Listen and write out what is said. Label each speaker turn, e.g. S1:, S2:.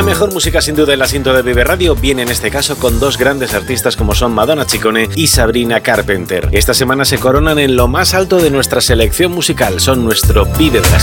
S1: mejor música sin duda en la cinta de Vive Radio viene en este caso con dos grandes artistas como son Madonna Ciccone y Sabrina Carpenter. Esta semana se coronan en lo más alto de nuestra selección musical, son nuestro vídeo de la